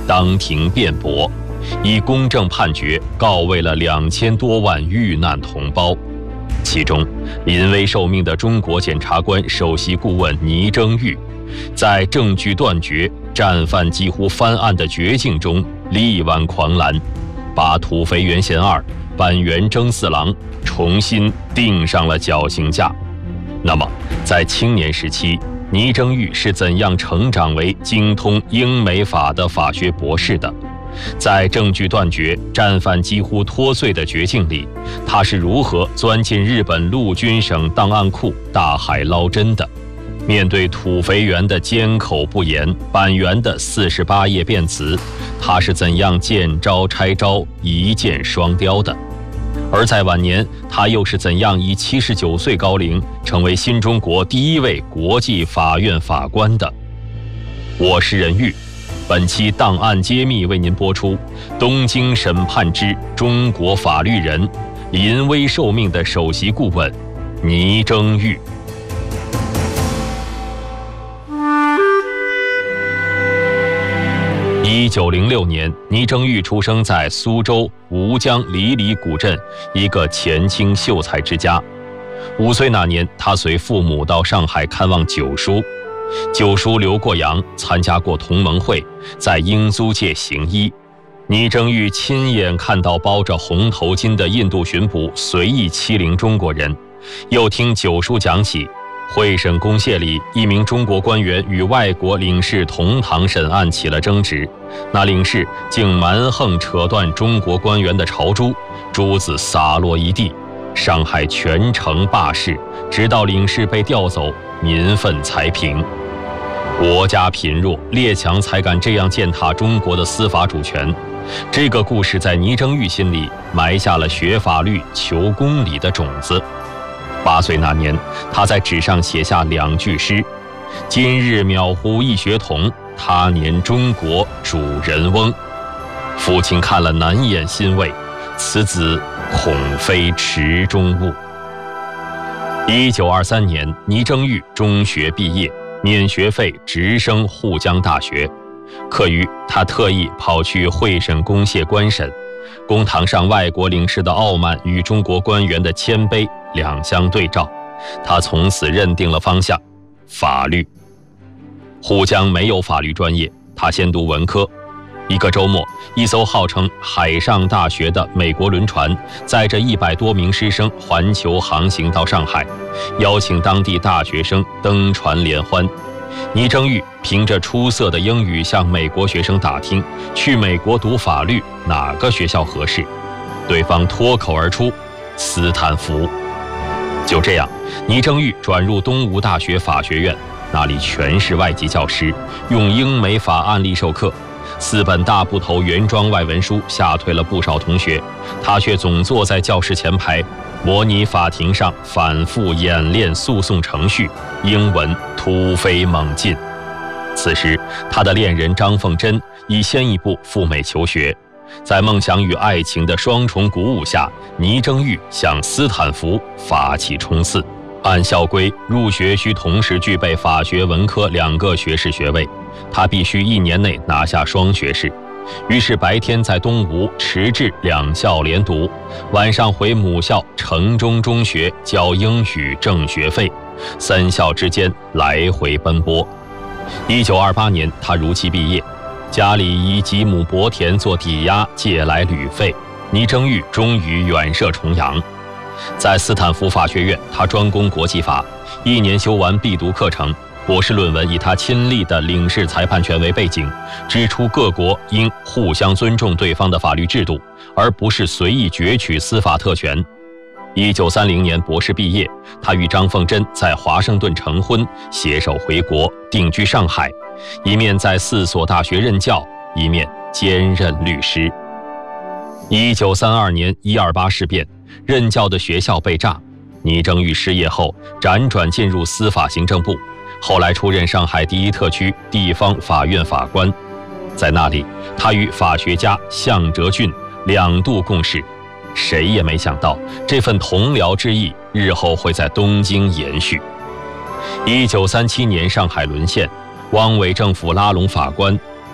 当庭辩驳，以公正判决告慰了2000多万遇难同胞。其中，临危受命的中国检察官首席顾问倪征玉，在证据断绝、战犯几乎翻案的绝境中力挽狂澜，把土肥原贤二、板垣征四郎重新钉上了绞刑架。那么，在青年时期，倪征玉是怎样成长为精通英美法的法学博士的？在证据断绝、战犯几乎脱罪的绝境里，他是如何钻进日本陆军省档案库大海捞针的？面对土肥原的缄口不言，板垣的48页辩词，他是怎样见招拆招、一箭双雕的？而在晚年，他又是怎样以79岁高龄成为新中国第一位国际法院法官的？我是任玉，本期档案揭秘为您播出东京审判之中国法律人，临危受命的首席顾问倪征玉。1906年，倪征玉出生在苏州吴江离里古镇一个前清秀才之家。5岁那年，他随父母到上海看望九叔。九叔留过洋，参加过同盟会，在英租界行医。倪征玉亲眼看到包着红头巾的印度巡捕随意欺凌中国人，又听九叔讲起会审公廨里一名中国官员与外国领事同堂审案起了争执，那领事竟蛮横扯断中国官员的朝珠，珠子洒落一地，上海全城罢市，直到领事被调走，民愤才平。国家贫弱，列强才敢这样践踏中国的司法主权。这个故事在倪征玉心里埋下了学法律、求公理的种子。8岁那年，他在纸上写下2句诗：今日渺乎一学童，他年中国主人翁。父亲看了难掩欣慰，此子恐非池中物。1923年，倪征玉中学毕业，免学费直升沪江大学。课余，他特意跑去会审公廨观审，公堂上外国领事的傲慢与中国官员的谦卑两相对照，他从此认定了方向：法律。沪江没有法律专业，他先读文科。一个周末，一艘号称海上大学的美国轮船载着100多名师生环球航行到上海，邀请当地大学生登船联欢。倪征玉凭着出色的英语向美国学生打听去美国读法律哪个学校合适，对方脱口而出：斯坦福。就这样，倪征玉转入东吴大学法学院，那里全是外籍教师，用英美法案例授课。4本大部头原装外文书吓退了不少同学，他却总坐在教室前排，模拟法庭上反复演练诉讼程序，英文突飞猛进。此时，他的恋人张凤珍已先一步赴美求学。在梦想与爱情的双重鼓舞下，倪征玉向斯坦福发起冲刺。按校规，入学需同时具备法学文科2个学士学位，他必须1年内拿下双学士。于是白天在东吴迟至2校连读，晚上回母校城中中学教英语挣学费，3校之间来回奔波。1928年，他如期毕业，家里以几亩薄田做抵押借来旅费，倪征玉终于远涉重洋。在斯坦福法学院，他专攻国际法，1年修完必读课程。博士论文以他亲历的领事裁判权为背景，指出各国应互相尊重对方的法律制度，而不是随意攫取司法特权。1930年博士毕业，他与张凤珍在华盛顿成婚，携手回国定居上海，一面在4所大学任教，一面兼任律师。1932年128事变，任教的学校被炸，倪征玉失业后辗转进入司法行政部，后来出任上海第1特区地方法院法官。在那里，他与法学家向哲俊2度共事。谁也没想到，这份同僚之意日后会在东京延续。1937年上海沦陷，汪伪政府拉拢法官，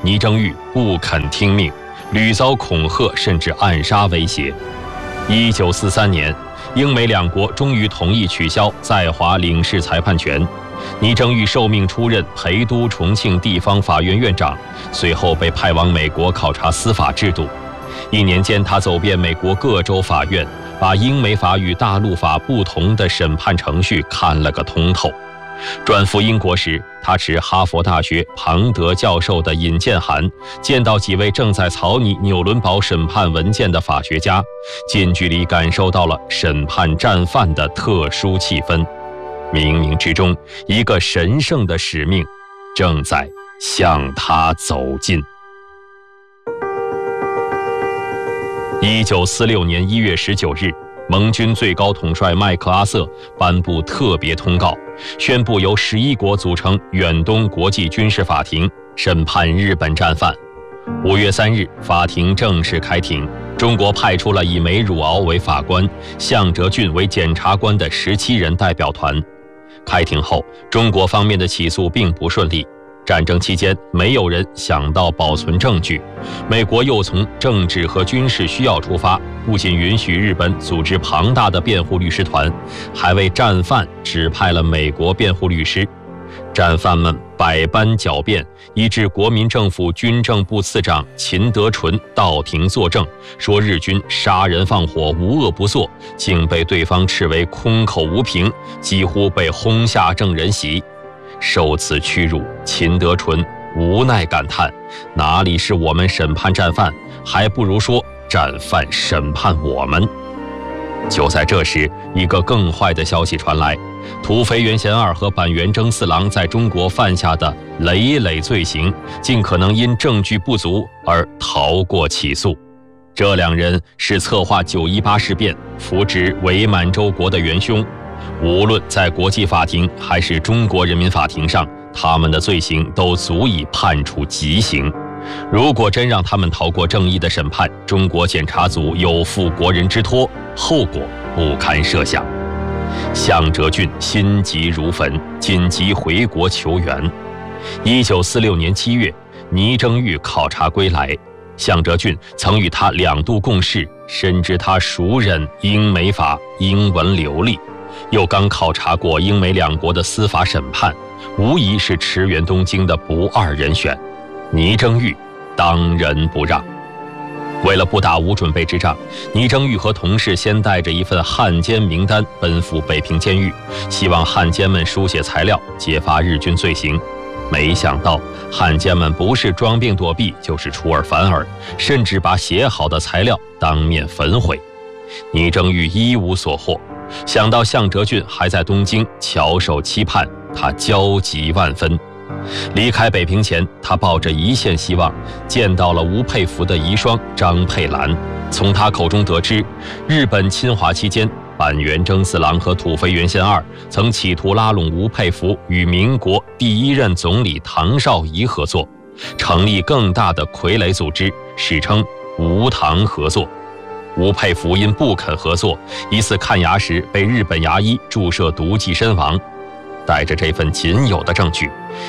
倪正玉不肯听命，屡遭恐吓甚至暗杀威胁。1943年，英美两国终于同意取消在华领事裁判权。倪正玉受命出任陪都重庆地方法院院长，随后被派往美国考察司法制度。1年间，他走遍美国各州法院，把英美法与大陆法不同的审判程序看了个通透。转赴英国时，他持哈佛大学庞德教授的引荐函，见到几位正在草拟纽伦堡审判文件的法学家，近距离感受到了审判战犯的特殊气氛。冥冥之中，一个神圣的使命正在向他走近。1946年1月19日，盟军最高统帅麦克阿瑟颁布特别通告，宣布由11国组成远东国际军事法庭审判日本战犯。5月3日，法庭正式开庭。中国派出了以梅汝敖为法官、向哲俊为检察官的17人代表团。开庭后，中国方面的起诉并不顺利。战争期间，没有人想到保存证据。美国又从政治和军事需要出发，不仅允许日本组织庞大的辩护律师团，还为战犯指派了美国辩护律师。战犯们百般狡辩，以致国民政府军政部次长秦德纯到庭作证，说日军杀人放火无恶不作，竟被对方斥为空口无凭，几乎被轰下证人席。受此屈辱，秦德纯无奈感叹：哪里是我们审判战犯，还不如说战犯审判我们。就在这时，一个更坏的消息传来，土肥原贤二和板垣征四郎在中国犯下的累累罪行，竟可能因证据不足而逃过起诉。这两人是策划918事变、扶植伪满洲国的元凶。无论在国际法庭还是中国人民法庭上，他们的罪行都足以判处极刑。如果真让他们逃过正义的审判，中国检察组有负国人之托，后果不堪设想。向哲俊心急如焚，紧急回国求援。1946年7月，倪正玉考察归来，向哲俊曾与他2度共事，深知他熟稔英美法，英文流利，又刚考察过英美两国的司法审判，无疑是驰援东京的不二人选。倪正玉当仁不让。为了不打无准备之仗，倪正玉和同事先带着一份汉奸名单奔赴北平监狱，希望汉奸们书写材料揭发日军罪行。没想到汉奸们不是装病躲避，就是出尔反尔，甚至把写好的材料当面焚毁。倪正玉一无所获，想到向哲俊还在东京翘首期盼，他焦急万分。离开北平前，他抱着一线希望，见到了吴佩孚的遗孀张佩兰。从他口中得知，日本侵华期间，板垣征四郎和土肥原贤二曾企图拉拢吴佩孚与民国第1任总理唐绍仪合作，成立更大的傀儡组织，史称吴唐合作。吴佩孚因不肯合作，疑似看牙时被日本牙医注射毒剂身亡。带着这份仅有的证据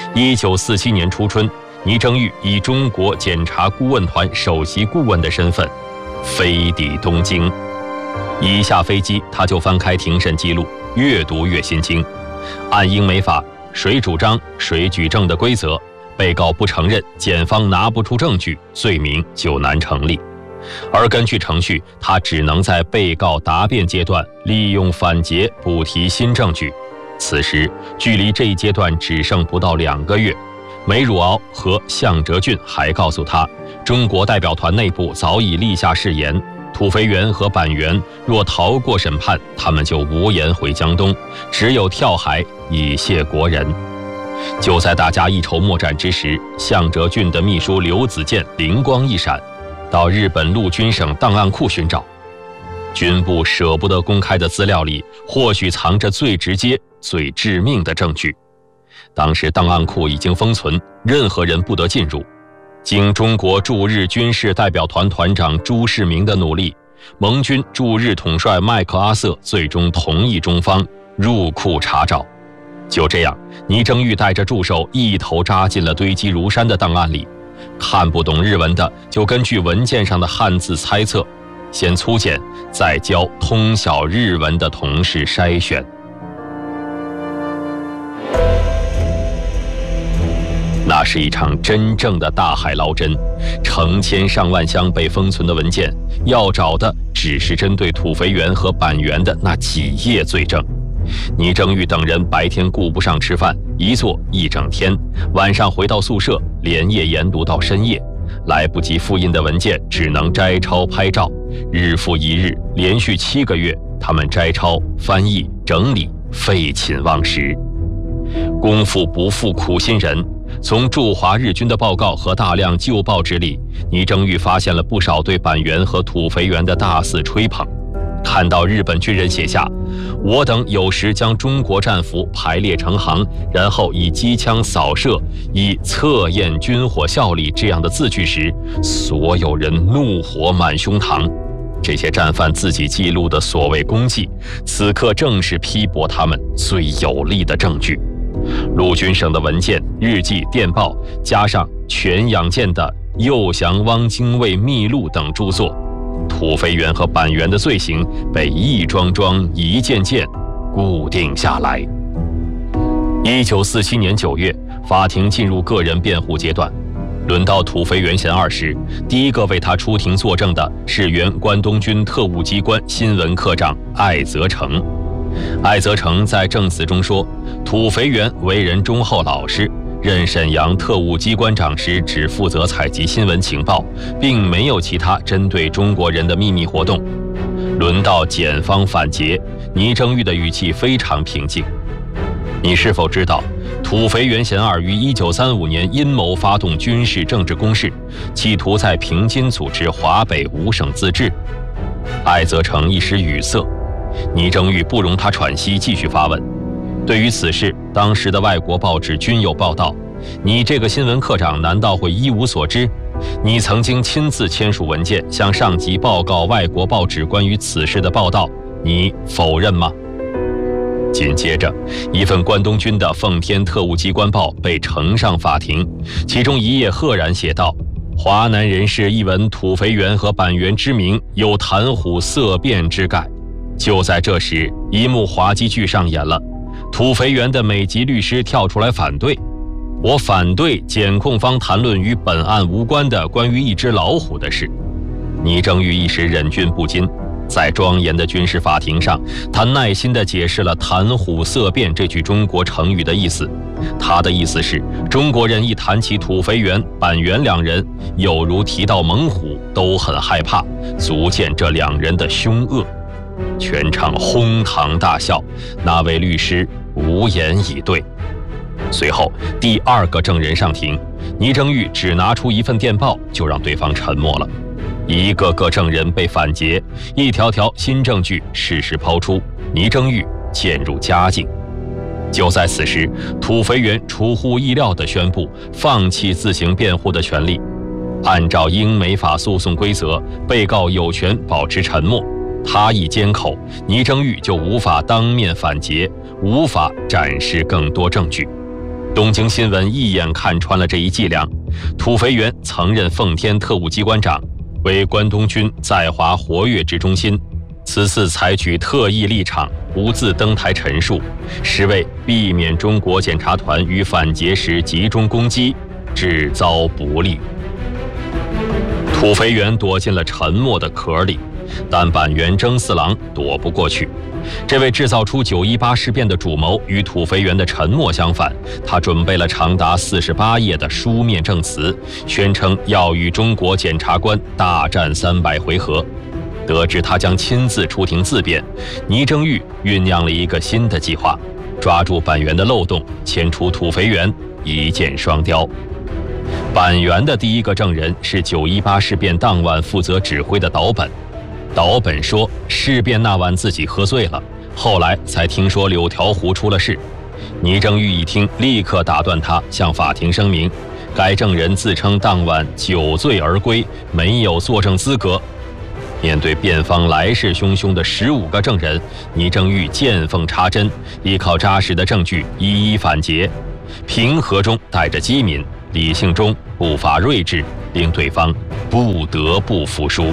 ，1947年初春，倪正玉以中国检察顾问团首席顾问的身份飞抵东京。一下飞机，他就翻开庭审记录，越读越心惊。按英美法，谁主张谁举证的规则，被告不承认，检方拿不出证据，罪名就难成立。而根据程序，他只能在被告答辩阶段利用反诘补提新证据。此时距离这一阶段只剩不到2个月，梅汝敖和向哲俊还告诉他，中国代表团内部早已立下誓言，土肥原和板垣若逃过审判，他们就无颜回江东，只有跳海以谢国人。就在大家一筹莫展之时，向哲俊的秘书刘子健灵光一闪，到日本陆军省档案库寻找。军部舍不得公开的资料里，或许藏着最直接、最致命的证据。当时档案库已经封存，任何人不得进入。经中国驻日军事代表团团长朱世民的努力，盟军驻日统帅麦克阿瑟最终同意中方入库查找。就这样，倪正玉带着助手一头扎进了堆积如山的档案里。 看不懂日文的就根据文件上的汉字猜测，先粗简，再教通晓日文的同事筛选。那是一场真正的大海捞针，成千上万箱被封存的文件，要找的只是针对土肥原和板垣的那几页罪证。倪正玉等人白天顾不上吃饭，一坐一整天，晚上回到宿舍，连夜研读到深夜。来不及复印的文件只能摘抄拍照，日复一日，连续7个月，他们摘抄、翻译、整理，废寝忘食。功夫不负苦心人，从驻华日军的报告和大量旧报纸里，倪正玉发现了不少对板垣和土肥原的大肆吹捧。看到日本军人写下“我等有时将中国战俘排列成行，然后以机枪扫射，以测验军火效力”这样的字句时，所有人怒火满胸膛。这些战犯自己记录的所谓功绩，此刻正是批驳他们最有力的证据。陆军省的文件、日记、电报，加上全养健的《诱降汪精卫秘录》等著作，土肥原和板垣的罪行被一桩桩、一件件固定下来。1947年9月，法庭进入个人辩护阶段。轮到土肥原贤二时，第一个为他出庭作证的是原关东军特务机关新闻科长艾泽成。艾泽成在证词中说，土肥原为人忠厚老实，任沈阳特务机关长时只负责采集新闻情报，并没有其他针对中国人的秘密活动。轮到检方反诘，倪正玉的语气非常平静。你是否知道，土肥原贤二于1935年阴谋发动军事政治攻势，企图在平津组织华北5省自治？艾泽成一时语塞，倪正玉不容他喘息，继续发问。对于此事，当时的外国报纸均有报道，你这个新闻科长难道会一无所知？你曾经亲自签署文件向上级报告外国报纸关于此事的报道，你否认吗？紧接着，一份关东军的奉天特务机关报被呈上法庭，其中一页赫然写道：华南人士一闻土肥原和板垣之名，有谈虎色变之概。就在这时，一幕滑稽剧上演了。土肥原的美籍律师跳出来反对，我反对检控方谈论与本案无关的关于一只老虎的事。倪正玉一时忍俊不禁，在庄严的军事法庭上，他耐心地解释了谈虎色变这句中国成语的意思。他的意思是，中国人一谈起土肥原、板垣两人，有如提到猛虎，都很害怕，足见这两人的凶恶。全场哄堂大笑，那位律师无言以对。随后，第二个证人上庭，倪正玉只拿出一份电报，就让对方沉默了。一个个证人被反诘，一条条新证据适时抛出，倪正玉渐入佳境。就在此时，土肥原出乎意料地宣布放弃自行辩护的权利。按照英美法诉讼规则，被告有权保持沉默。他一缄口，倪正玉就无法当面反诘，无法展示更多证据。东京新闻一眼看穿了这一伎俩。土肥原曾任奉天特务机关长，为关东军在华活跃之中心，此次采取特异立场，不自登台陈述，是为避免中国检察团于反诘时集中攻击，致遭不利。土肥原躲进了沉默的壳里，但板垣征四郎躲不过去。这位制造出918事变的主谋与土肥原的沉默相反，他准备了长达48页的书面证词，宣称要与中国检察官大战300回合。得知他将亲自出庭自辩，倪正玉酝酿了一个新的计划，抓住板垣的漏洞，牵出土肥原，一箭双雕。板垣的第一个证人是918事变当晚负责指挥的岛本。岛本说，事变那晚自己喝醉了，后来才听说柳条湖出了事。倪正玉一听，立刻打断他，向法庭声明，该证人自称当晚酒醉而归，没有作证资格。面对辩方来势汹汹的15个证人，倪正玉见缝插针，依靠扎实的证据一一反诘，平和中带着机敏， 理性中，步伐睿智，令对方不得不服输。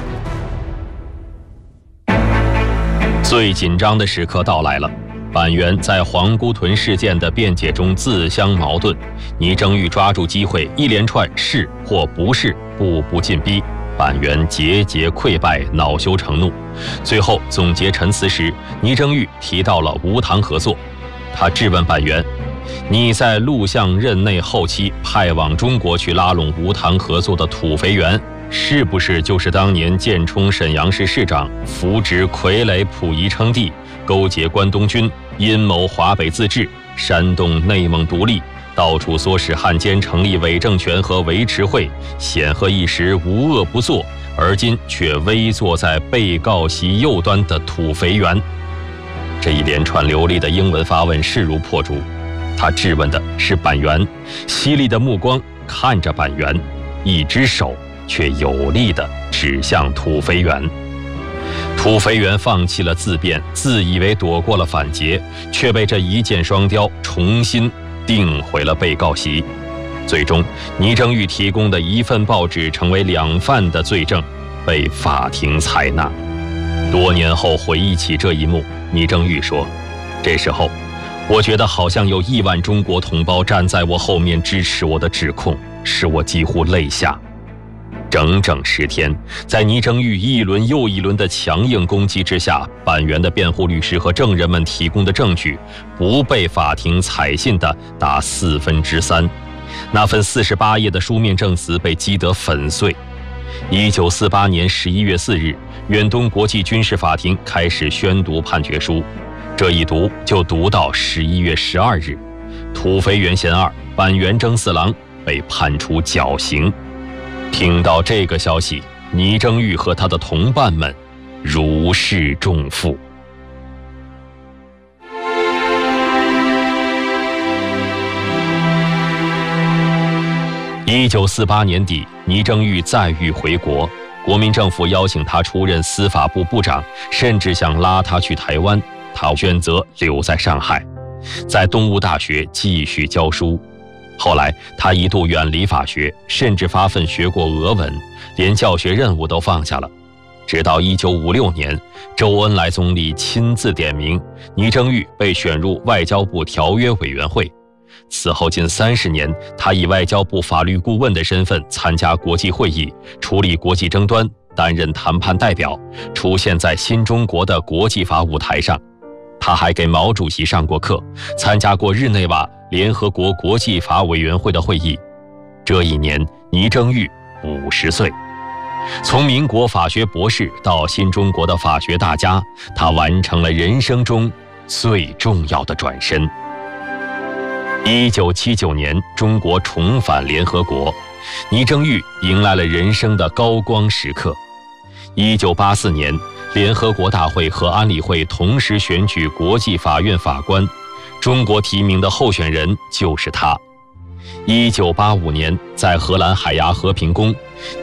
最紧张的时刻到来了。板垣在皇姑屯事件的辩解中自相矛盾，倪正玉抓住机会，一连串是或不是，步步进逼。板垣节节溃败，恼羞成怒。最后总结陈词时，倪正玉提到了吴唐合作。他质问板垣：“你在陆相任内后期派往中国去拉拢吴唐合作的土肥原，是不是就是当年建冲沈阳市市长，扶植傀儡溥仪称帝，勾结关东军，阴谋华北自治，煽动内蒙独立，到处唆使汉奸成立伪政权和维持会，显赫一时无恶不作，而今却危坐在被告席右端的土肥原？”这一连串流利的英文发问势如破竹。他质问的是板垣，犀利的目光看着板垣，一只手却有力地指向土肥原。土肥原放弃了自辩，自以为躲过了反诘，却被这一箭双雕重新定回了被告席。最终，倪正玉提供的一份报纸成为两犯的罪证，被法庭采纳。多年后回忆起这一幕，倪正玉说：“这时候，我觉得好像有1万中国同胞站在我后面支持我的指控，使我几乎泪下。”整整10天，在倪正玉一轮又一轮的强硬攻击之下，板垣的辩护律师和证人们提供的证据不被法庭采信的达3/4，那份48页的书面证词被击得粉碎。1948年11月4日，远东国际军事法庭开始宣读判决书，这一读就读到11月12日，土肥原贤二、板垣征四郎被判处绞刑。听到这个消息，倪正玉和他的同伴们如释重负。1948年底，倪正玉再遇回国，国民政府邀请他出任司法部部长，甚至想拉他去台湾，他选择留在上海，在东吴大学继续教书。后来他一度远离法学，甚至发奋学过俄文，连教学任务都放下了。直到1956年，周恩来总理亲自点名，倪正玉被选入外交部条约委员会。此后近30年，他以外交部法律顾问的身份参加国际会议，处理国际争端，担任谈判代表，出现在新中国的国际法舞台上。他还给毛主席上过课，参加过日内瓦联合国国际法委员会的会议。这一年，倪正玉50岁。从民国法学博士到新中国的法学大家，他完成了人生中最重要的转身。1979年，中国重返联合国，倪正玉迎来了人生的高光时刻。1984年，联合国大会和安理会同时选举国际法院法官，中国提名的候选人就是他。1985年，在荷兰海牙和平宫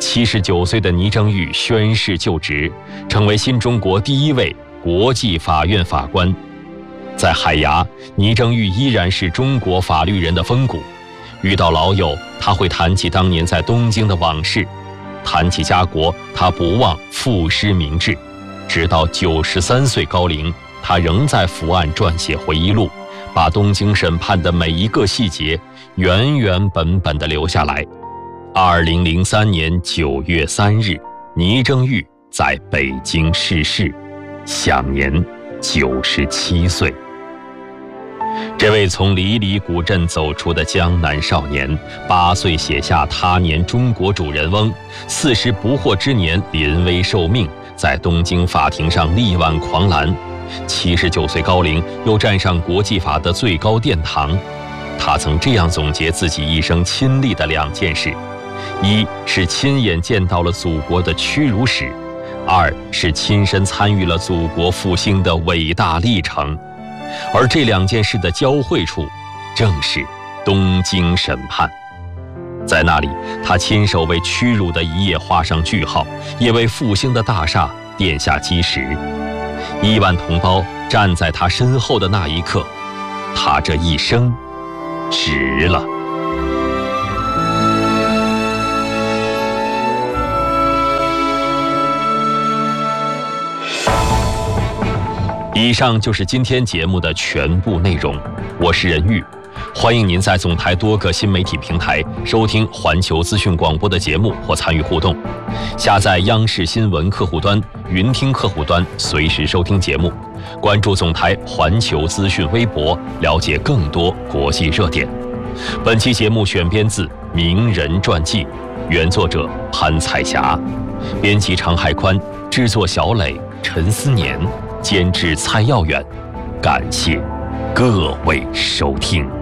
，79岁的倪正玉宣誓就职，成为新中国第1位国际法院法官。在海牙，倪正玉依然是中国法律人的风骨。遇到老友，他会谈起当年在东京的往事；谈起家国，他不忘赋诗明志。直到93岁高龄，他仍在伏案撰写回忆录，把东京审判的每一个细节原原本本地留下来。2003年9月3日，倪正玉在北京逝世，享年97岁。这位从离离古镇走出的江南少年，8岁写下他年中国主人翁，40不惑之年临危受命，在东京法庭上力挽狂澜，79岁高龄又站上国际法的最高殿堂。他曾这样总结自己一生亲历的2件事：一是亲眼见到了祖国的屈辱史；2是亲身参与了祖国复兴的伟大历程。而这2件事的交汇处，正是东京审判。在那里，他亲手为屈辱的一页画上句号，也为复兴的大厦奠下基石。1万同胞站在他身后的那一刻，他这一生值了。 以上就是今天节目的全部内容，我是任玉，欢迎您在总台多个新媒体平台收听环球资讯广播的节目或参与互动，下载央视新闻客户端、云听客户端，随时收听节目。关注总台环球资讯微博，了解更多国际热点。本期节目选编自《名人传记》，原作者潘彩霞，编辑常海宽，制作小磊、陈思年，监制蔡耀远。感谢各位收听。